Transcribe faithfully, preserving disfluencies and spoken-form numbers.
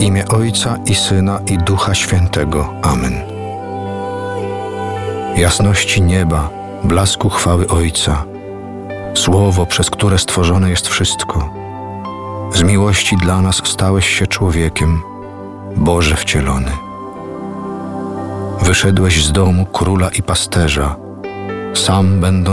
imię Ojca i Syna i Ducha Świętego. Amen. Jasności nieba, blasku chwały Ojca, Słowo, przez które stworzone jest wszystko. Z miłości dla nas stałeś się człowiekiem, Boże wcielony. Wyszedłeś z domu króla i pasterza, sam będąc